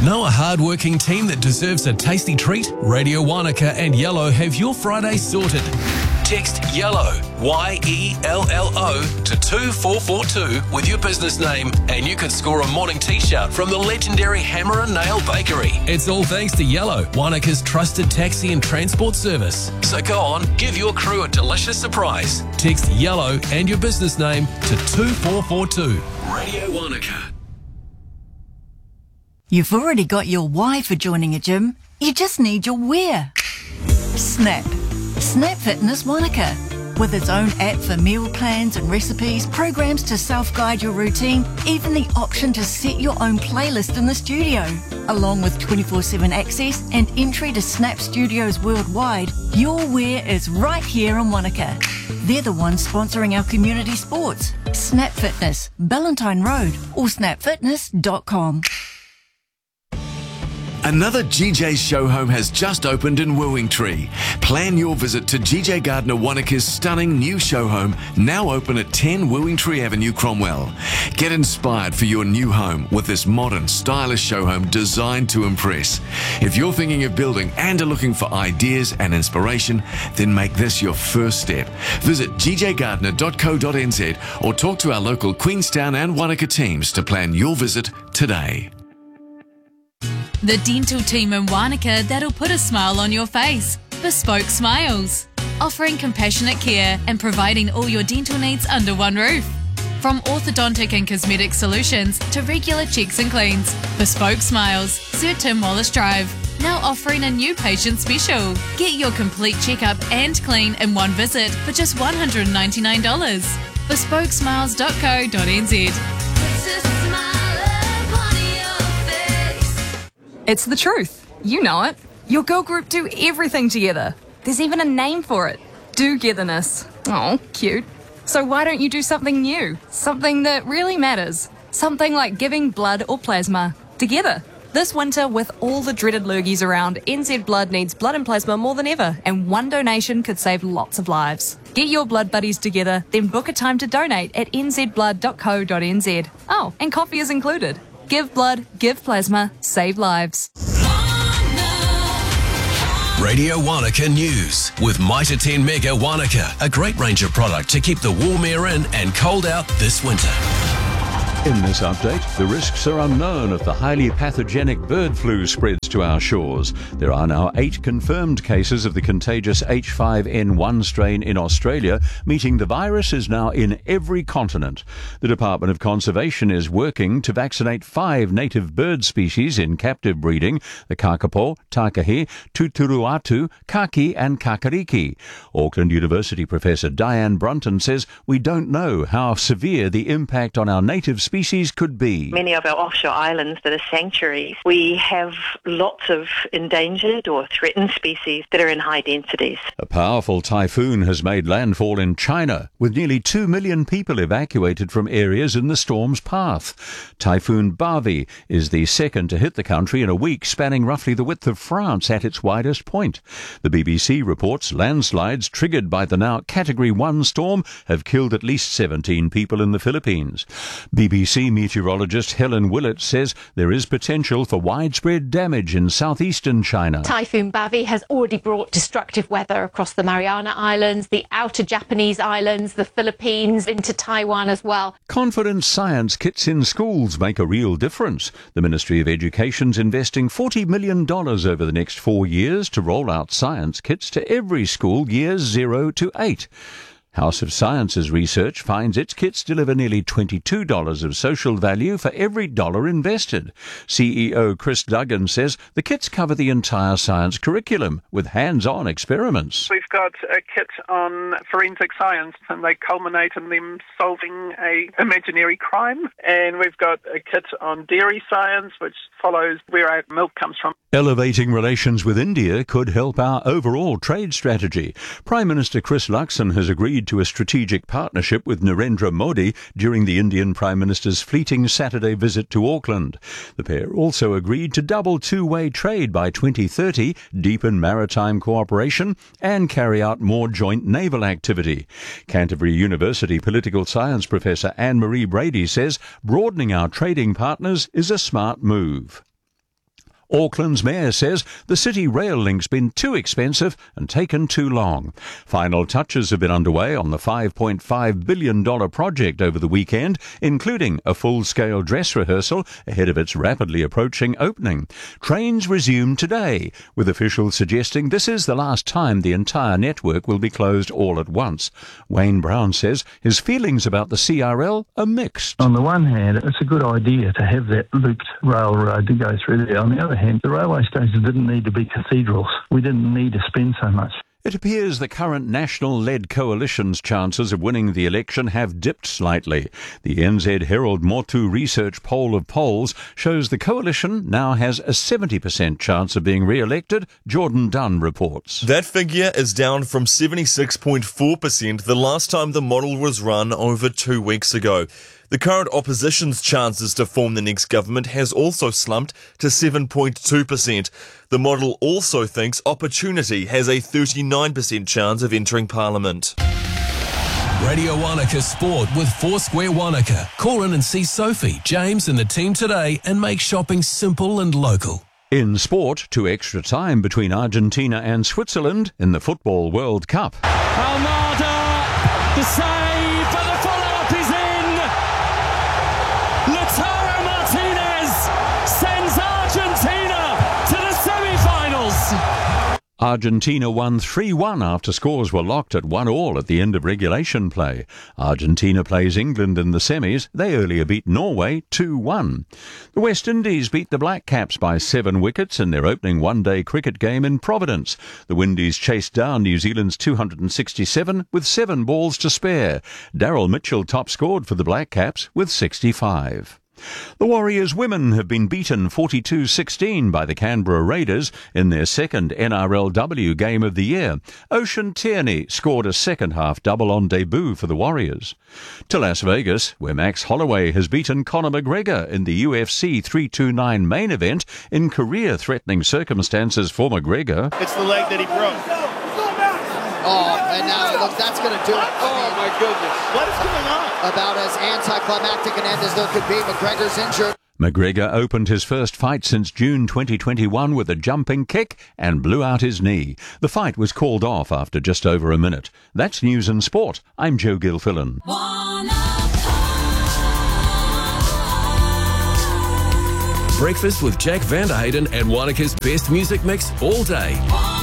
Know a hard-working team that deserves a tasty treat? Radio Wanaka and Yellow have your Friday sorted. Text YELLOW, YELLO, to 2442 with your business name and you could score a morning t-shirt from the legendary Hammer and Nail Bakery. It's all thanks to Yellow, Wanaka's trusted taxi and transport service. So go on, give your crew a delicious surprise. Text YELLOW and your business name to 2442. Radio Wanaka. You've already got your why for joining a gym. You just need your where. Snap. Snap Fitness Wanaka. With its own app for meal plans and recipes, programs to self-guide your routine, even the option to set your own playlist in the studio. Along with 24/7 access and entry to Snap Studios worldwide, your where is right here in Wanaka. They're the ones sponsoring our community sports. Snap Fitness, Ballantyne Road or snapfitness.com. Another GJ show home has just opened in Wooingtree. Plan your visit to GJ Gardner Wanaka's stunning new show home, now open at 10 Wooingtree Avenue, Cromwell. Get inspired for your new home with this modern, stylish show home designed to impress. If you're thinking of building and are looking for ideas and inspiration, then make this your first step. Visit gjgardner.co.nz or talk to our local Queenstown and Wanaka teams to plan your visit today. The dental team in Wanaka that'll put a smile on your face. Bespoke Smiles. Offering compassionate care and providing all your dental needs under one roof. From orthodontic and cosmetic solutions to regular checks and cleans. Bespoke Smiles, Sir Tim Wallace Drive. Now offering a new patient special. Get your complete checkup and clean in one visit for just $199. Bespokesmiles.co.nz. It's the truth. You know it. Your girl group do everything together. There's even a name for it. Do-getherness. Oh, cute. So why don't you do something new? Something that really matters. Something like giving blood or plasma. Together. This winter, with all the dreaded lurgies around, NZ Blood needs blood and plasma more than ever, and one donation could save lots of lives. Get your blood buddies together, then book a time to donate at nzblood.co.nz. Oh, and coffee is included. Give blood, give plasma, save lives. Radio Wanaka News with Mitre 10 Mega Wanaka, a great range of product to keep the warm air in and cold out this winter. In this update, the risks are unknown if the highly pathogenic bird flu spreads to our shores. There are now 8 confirmed cases of the contagious H5N1 strain in Australia, meaning the virus is now in every continent. The Department of Conservation is working to vaccinate 5 native bird species in captive breeding: the kakapo, takahe, tuturuatu, kaki and kakariki. Auckland University Professor Diane Brunton says we don't know how severe the impact on our native species could be. Many of our offshore islands that are sanctuaries, we have lots of endangered or threatened species that are in high densities. A powerful typhoon has made landfall in China, with nearly 2 million people evacuated from areas in the storm's path. Typhoon Bavi is the second to hit the country in a week, spanning roughly the width of France at its widest point. The BBC reports landslides triggered by the now Category 1 storm have killed at least 17 people in the Philippines. BBC meteorologist Helen Willett says there is potential for widespread damage in southeastern China. Typhoon Bavi has already brought destructive weather across the Mariana Islands, the outer Japanese islands, the Philippines, into Taiwan as well. Confidence science kits in schools make a real difference. The Ministry of Education's investing $40 million over the next 4 years to roll out science kits to every school years 0 to 8. House of Science's research finds its kits deliver nearly $22 of social value for every dollar invested. CEO Chris Duggan says the kits cover the entire science curriculum with hands-on experiments. We've got a kit on forensic science and they culminate in them solving a imaginary crime. And we've got a kit on dairy science which follows where our milk comes from. Elevating relations with India could help our overall trade strategy. Prime Minister Chris Luxon has agreed to a strategic partnership with Narendra Modi during the Indian Prime Minister's fleeting Saturday visit to Auckland. The pair also agreed to double two-way trade by 2030, deepen maritime cooperation, and carry out more joint naval activity. Canterbury University political science professor Anne-Marie Brady says broadening our trading partners is a smart move. Auckland's mayor says the city rail link's been too expensive and taken too long. Final touches have been underway on the $5.5 billion project over the weekend, including a full-scale dress rehearsal ahead of its rapidly approaching opening. Trains resume today, with officials suggesting this is the last time the entire network will be closed all at once. Wayne Brown says his feelings about the CRL are mixed. On the one hand, it's a good idea to have that looped railroad to go through there. On the other hand, the railway stations didn't need to be cathedrals. We didn't need to spend so much. It appears the current national-led coalition's chances of winning the election have dipped slightly. The NZ Herald Motu Research poll of polls shows the coalition now has a 70% chance of being re-elected, Jordan Dunn reports. That figure is down from 76.4% the last time the model was run over 2 weeks ago. The current opposition's chances to form the next government has also slumped to 7.2%. The model also thinks Opportunity has a 39% chance of entering Parliament. Radio Wanaka Sport with Foursquare Wanaka. Call in and see Sophie, James and the team today and make shopping simple and local. In sport, 2 extra time between Argentina and Switzerland in the Football World Cup. Almada, the save, but the follow-up is in! Lautaro Martinez sends Argentina to the semi-finals! Argentina won 3-1 after scores were locked at 1-1 at the end of regulation play. Argentina plays England in the semis. They earlier beat Norway 2-1. The West Indies beat the Black Caps by 7 wickets in their opening one-day cricket game in Providence. The Windies chased down New Zealand's 267 with 7 balls to spare. Daryl Mitchell top-scored for the Black Caps with 65. The Warriors women have been beaten 42-16 by the Canberra Raiders in their second NRLW game of the year. Ocean Tierney scored a second-half double on debut for the Warriors. To Las Vegas, where Max Holloway has beaten Conor McGregor in the UFC 329 main event in career-threatening circumstances for McGregor. It's the leg that he broke. Oh, and now look, that's going to do it. Oh, my goodness. What is going on? About as anticlimactic an end as there could be. McGregor's injured. McGregor opened his first fight since June 2021 with a jumping kick and blew out his knee. The fight was called off after just over a minute. That's News and Sport. I'm Joe Gilfillan. Breakfast with Jack Van Der Hayden and Wanaka's best music mix all day.